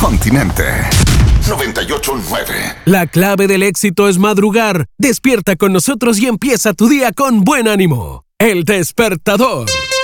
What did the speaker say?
continente. 98.9. La clave del éxito es madrugar. Despierta con nosotros y empieza tu día con buen ánimo. El Despertador.